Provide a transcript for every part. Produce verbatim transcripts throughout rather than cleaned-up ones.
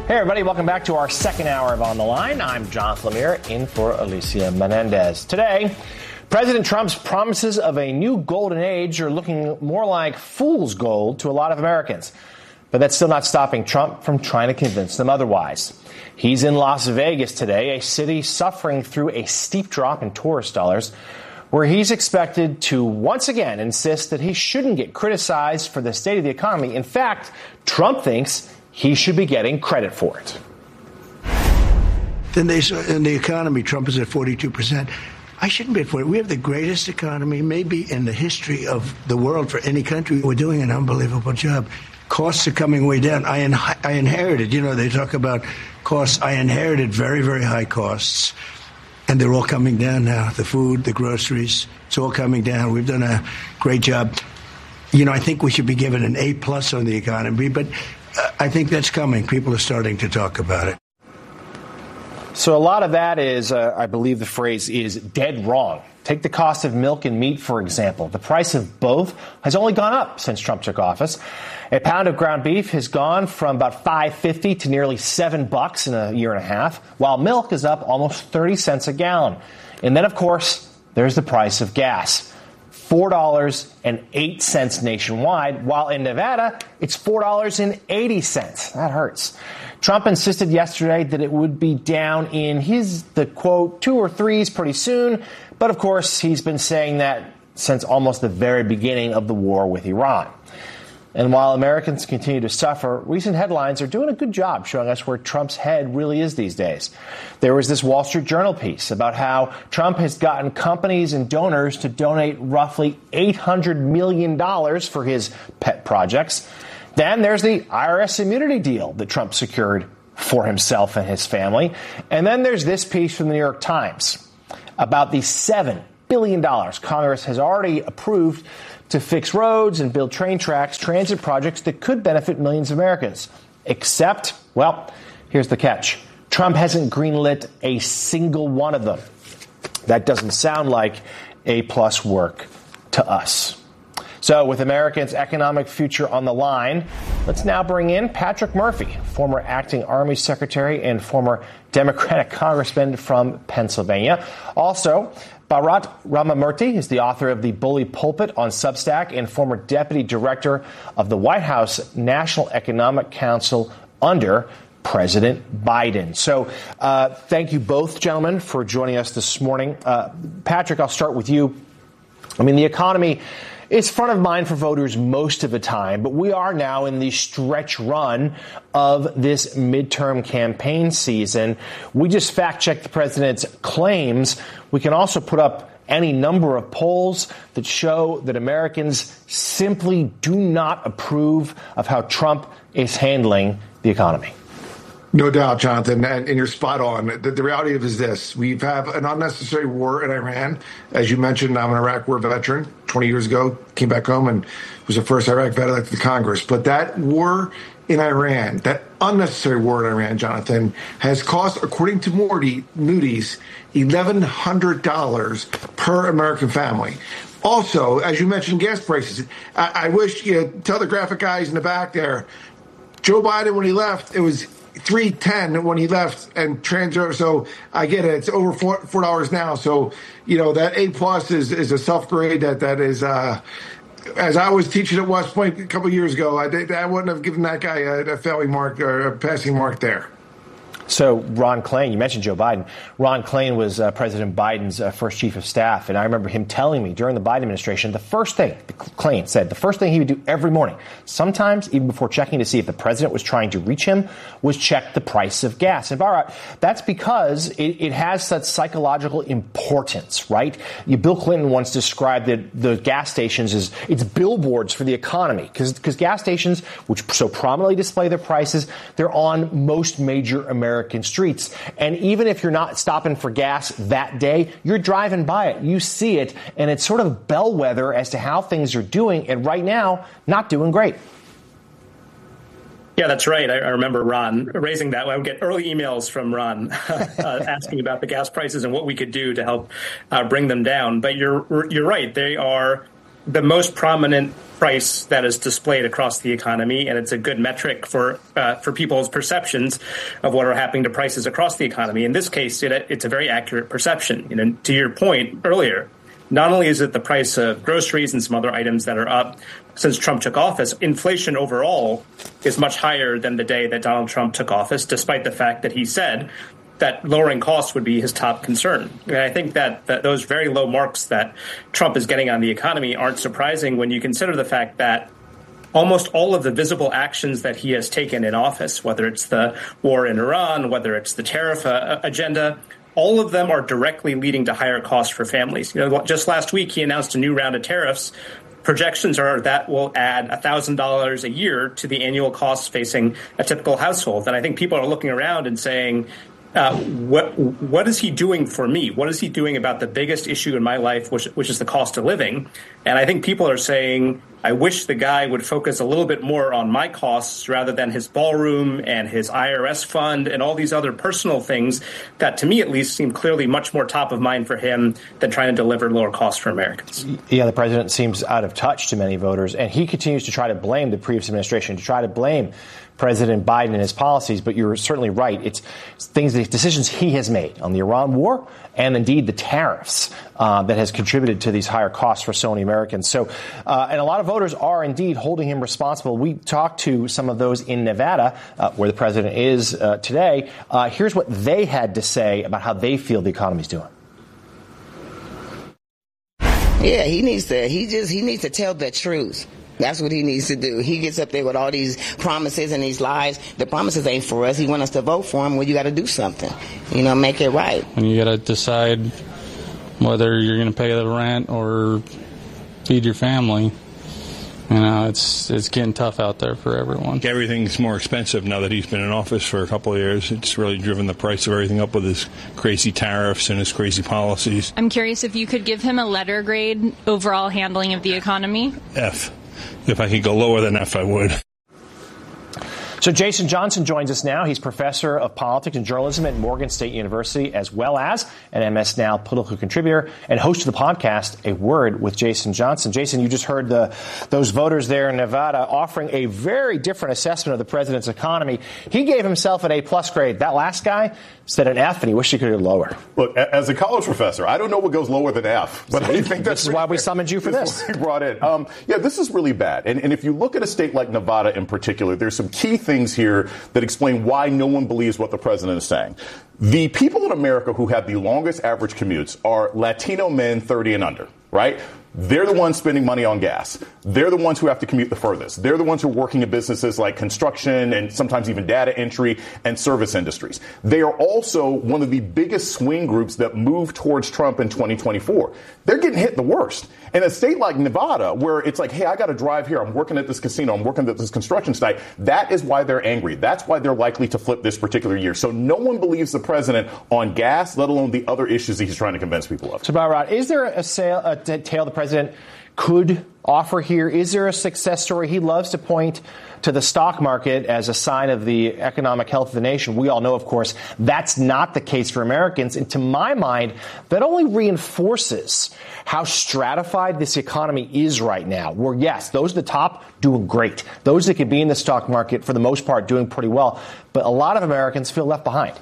Hey, everybody. Welcome back to our second hour of On the Line. I'm Jonathan Lemire, in for Alicia Menendez. Today, President Trump's promises of a new golden age are looking more like fool's gold to a lot of Americans. But that's still not stopping Trump from trying to convince them otherwise. He's in Las Vegas today, a city suffering through a steep drop in tourist dollars, where he's expected to once again insist that he shouldn't get criticized for the state of the economy. In fact, Trump thinks he should be getting credit for it. Then they saw in the economy, Trump is at forty-two percent. I shouldn't be at forty. We have the greatest economy maybe in the history of the world for any country. We're doing an unbelievable job. Costs are coming way down. I, in, I inherited, you know, they talk about costs. I inherited very, very high costs. And they're all coming down now. The food, the groceries, it's all coming down. We've done a great job. You know, I think we should be given an A plus on the economy, but uh, I think that's coming. People are starting to talk about it. So a lot of that is, uh, I believe the phrase is dead wrong. Take the cost of milk and meat, for example. The price of both has only gone up since Trump took office. A pound of ground beef has gone from about five fifty to nearly seven bucks in a year and a half, while milk is up almost thirty cents a gallon. And then, of course, there's the price of gas. four dollars and eight cents nationwide, while in Nevada, it's four dollars and eighty cents. That hurts. Trump insisted yesterday that it would be down in his, the quote, two or threes pretty soon. But of course, he's been saying that since almost the very beginning of the war with Iran. And while Americans continue to suffer, recent headlines are doing a good job showing us where Trump's head really is these days. There was this Wall Street Journal piece about how Trump has gotten companies and donors to donate roughly eight hundred million dollars for his pet projects. Then there's the I R S immunity deal that Trump secured for himself and his family. And then there's this piece from the New York Times about the seven billion dollars Congress has already approved to fix roads and build train tracks, transit projects that could benefit millions of Americans. Except, well, here's the catch. Trump hasn't greenlit a single one of them. That doesn't sound like A-plus work to us. So with Americans' economic future on the line, let's now bring in Patrick Murphy, former acting Army Secretary and former Democratic Congressman from Pennsylvania. Also, Bharat Ramamurthy is the author of The Bully Pulpit on Substack and former Deputy Director of the White House National Economic Council under President Biden. So uh, thank you both, gentlemen, for joining us this morning. Uh, Patrick, I'll start with you. I mean, the economy is front of mind for voters most of the time, but we are now in the stretch run of this midterm campaign season. We just fact-checked the president's claims. We can also put up any number of polls that show that Americans simply do not approve of how Trump is handling the economy. No doubt, Jonathan, and, and you're spot on. The, the reality of it is this. We have an unnecessary war in Iran. As you mentioned, I'm an Iraq war veteran. twenty years ago, came back home and was the first Iraq vet elected to Congress. But that war in Iran, that unnecessary war in Iran, Jonathan, has cost, according to Morty, Moody's, eleven hundred dollars per American family. Also, as you mentioned, gas prices. I, I wish you know, tell the graphic guys in the back there, Joe Biden, when he left, it was three ten when he left, and transfer. So I get it; it's over four four dollars now. So you know that A plus is is a self grade that that is. Uh, as I was teaching at West Point a couple of years ago, I I wouldn't have given that guy a, a failing mark or a passing mark there. So Ron Klain, you mentioned Joe Biden. Ron Klain was uh, President Biden's uh, first chief of staff. And I remember him telling me during the Biden administration, the first thing, Klain said, the first thing he would do every morning, sometimes even before checking to see if the president was trying to reach him, was check the price of gas. And Bharat, that's because it, it has such psychological importance, right? You, Bill Clinton once described the, the gas stations as it's billboards for the economy, because because gas stations, which so prominently display their prices, they're on most major American American streets. And even if you're not stopping for gas that day, you're driving by it. You see it, and it's sort of a bellwether as to how things are doing. And right now, not doing great. Yeah, that's right. I, I remember Ron raising that. I would get early emails from Ron uh, asking about the gas prices and what we could do to help uh, bring them down. But you're you're right. They are the most prominent price that is displayed across the economy, and it's a good metric for uh, for people's perceptions of what are happening to prices across the economy. In this case, it, it's a very accurate perception. You know, to your point earlier, not only is it the price of groceries and some other items that are up since Trump took office, inflation overall is much higher than the day that Donald Trump took office, despite the fact that he said that lowering costs would be his top concern. And I think that, that those very low marks that Trump is getting on the economy aren't surprising when you consider the fact that almost all of the visible actions that he has taken in office, whether it's the war in Iran, whether it's the tariff uh, agenda, all of them are directly leading to higher costs for families. You know, just last week, he announced a new round of tariffs. Projections are that will add one thousand dollars a year to the annual costs facing a typical household. And I think people are looking around and saying, Uh, what what is he doing for me? What is he doing about the biggest issue in my life, which which is the cost of living? And I think people are saying, I wish the guy would focus a little bit more on my costs rather than his ballroom and his I R S fund and all these other personal things that, to me at least, seem clearly much more top of mind for him than trying to deliver lower costs for Americans. Yeah, the president seems out of touch to many voters, and he continues to try to blame the previous administration, to try to blame President Biden and his policies. But you're certainly right. It's things, the decisions he has made on the Iran war and indeed the tariffs uh, that has contributed to these higher costs for so many Americans. So, uh, and a lot of voters are indeed holding him responsible. We talked to some of those in Nevada, uh, where the president is uh, today. Uh, here's what they had to say about how they feel the economy's doing. Yeah, he needs to. He just he needs to tell the truth. That's what he needs to do. He gets up there with all these promises and these lies. The promises ain't for us. He wants us to vote for him. Well, you got to do something. You know, make it right. When you got to decide whether you're going to pay the rent or feed your family, you know, it's it's getting tough out there for everyone. Everything's more expensive now that he's been in office for a couple of years. It's really driven the price of everything up with his crazy tariffs and his crazy policies. I'm curious if you could give him a letter grade overall handling of the economy. F. If I could go lower than F, I would. So Jason Johnson joins us now. He's professor of politics and journalism at Morgan State University, as well as an M S Now political contributor and host of the podcast, A Word with Jason Johnson. Jason, you just heard the those voters there in Nevada offering a very different assessment of the president's economy. He gave himself an A-plus grade. That last guy said an F, and he wished he could go lower. Look, as a college professor, I don't know what goes lower than F, but I think that's this is why we summoned you for this. this. Brought in. Um, yeah, this is really bad. And, and if you look at a state like Nevada in particular, there's some key things here that explain why no one believes what the president is saying. The people in America who have the longest average commutes are Latino men thirty and under, right? They're the ones spending money on gas. They're the ones who have to commute the furthest. They're the ones who are working in businesses like construction and sometimes even data entry and service industries. They are also one of the biggest swing groups that move towards Trump in twenty twenty-four. They're getting hit the worst. In a state like Nevada, where it's like, hey, I got to drive here. I'm working at this casino. I'm working at this construction site. That is why they're angry. That's why they're likely to flip this particular year. So no one believes the president on gas, let alone the other issues that he's trying to convince people of. So, Barrett, is there a, sale, a t- tale the president could offer here? Is there a success story? He loves to point to the stock market as a sign of the economic health of the nation. We all know, of course, that's not the case for Americans. And to my mind, that only reinforces how stratified this economy is right now, where, yes, those at the top doing great. Those that could be in the stock market, for the most part, doing pretty well. But a lot of Americans feel left behind.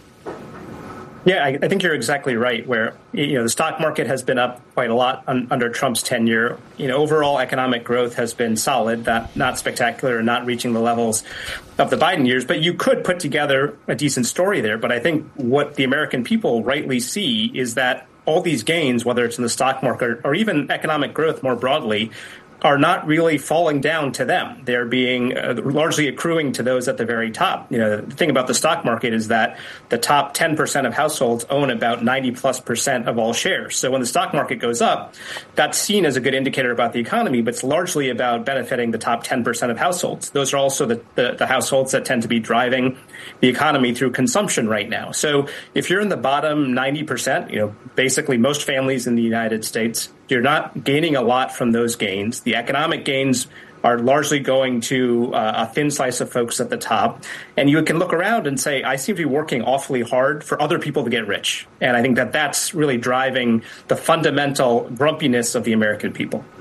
Yeah, I, I think you're exactly right, where, you know, the stock market has been up quite a lot un, under Trump's tenure. You know, overall economic growth has been solid, that not spectacular and not reaching the levels of the Biden years. But you could put together a decent story there. But I think what the American people rightly see is that all these gains, whether it's in the stock market or even economic growth more broadly, are not really falling down to them. They're being uh, largely accruing to those at the very top. You know, the thing about the stock market is that the top ten percent of households own about ninety plus percent of all shares. So when the stock market goes up, that's seen as a good indicator about the economy, but it's largely about benefiting the top ten percent of households. Those are also the, the, the households that tend to be driving the economy through consumption right now. So if you're in the bottom ninety percent, you know, basically most families in the United States, you're not gaining a lot from those gains. The economic gains are largely going to uh, a thin slice of folks at the top. And you can look around and say, I seem to be working awfully hard for other people to get rich. And I think that that's really driving the fundamental grumpiness of the American people.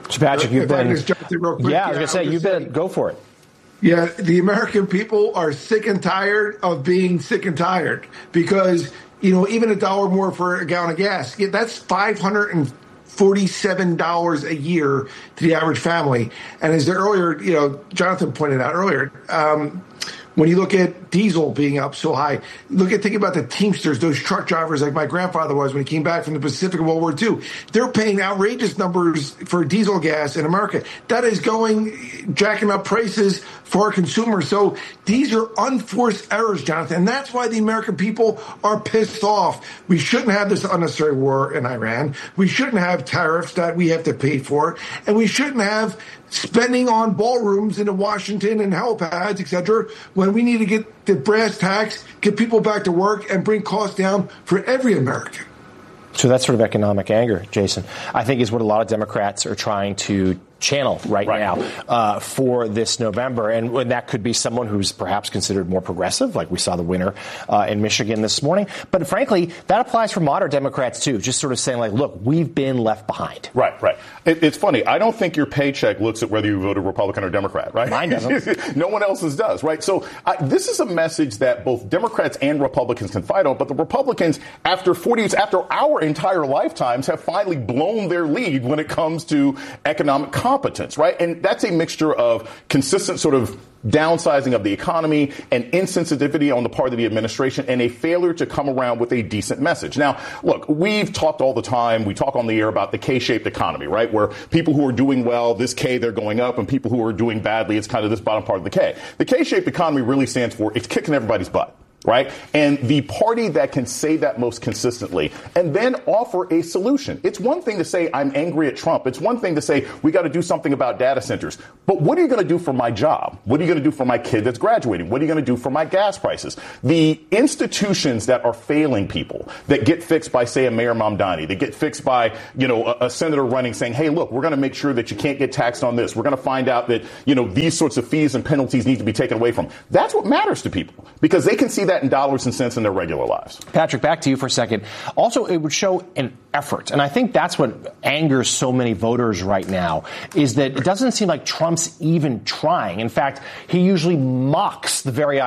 So Patrick, you've if I been. can just jump in real quick, yeah, I was going to say, was you've saying, been. Go for it. Yeah, the American people are sick and tired of being sick and tired because, you know, even a dollar more for a gallon of gas, yeah, that's five hundred forty-seven dollars a year to the average family. And as the earlier, you know, Jonathan pointed out earlier, um, when you look at diesel being up so high, look at think about the Teamsters, those truck drivers like my grandfather was when he came back from the Pacific in World War Two. They're paying outrageous numbers for diesel gas in America. That is going, jacking up prices for our consumers. So these are unforced errors, Jonathan. And that's why the American people are pissed off. We shouldn't have this unnecessary war in Iran. We shouldn't have tariffs that we have to pay for. And we shouldn't have spending on ballrooms in Washington and helipads, et cetera, when we need to get the brass tacks, get people back to work, and bring costs down for every American. So that sort of economic anger, Jason, I think is what a lot of Democrats are trying to channel right, right. now uh, for this November. And, and that could be someone who's perhaps considered more progressive, like we saw the winner uh, in Michigan this morning. But frankly, that applies for moderate Democrats, too, just sort of saying, like, look, we've been left behind. Right, right. It, it's funny. I don't think your paycheck looks at whether you voted Republican or Democrat, right? Mine doesn't. No one else's does, right? So uh, this is a message that both Democrats and Republicans can fight on. But the Republicans, after forty years, after our entire lifetimes, have finally blown their lead when it comes to economic competence, right? And that's a mixture of consistent sort of downsizing of the economy and insensitivity on the part of the administration and a failure to come around with a decent message. Now, look, we've talked all the time. We talk on the air about the K-shaped economy, right? Where people who are doing well, this K, they're going up, and people who are doing badly, it's kind of this bottom part of the K. The K-shaped economy really stands for it's kicking everybody's butt. Right? And the party that can say that most consistently and then offer a solution. It's one thing to say, I'm angry at Trump. It's one thing to say, we got to do something about data centers. But what are you going to do for my job? What are you going to do for my kid that's graduating? What are you going to do for my gas prices? The institutions that are failing people, that get fixed by, say, a Mayor Mamdani, that get fixed by, you know, a, a senator running saying, hey, look, we're going to make sure that you can't get taxed on this. We're going to find out that, you know, these sorts of fees and penalties need to be taken away from. That's what matters to people because they can see that in dollars and cents in their regular lives. Patrick, back to you for a second. Also, it would show an effort. And I think that's what angers so many voters right now is that it doesn't seem like Trump's even trying. In fact, he usually mocks the very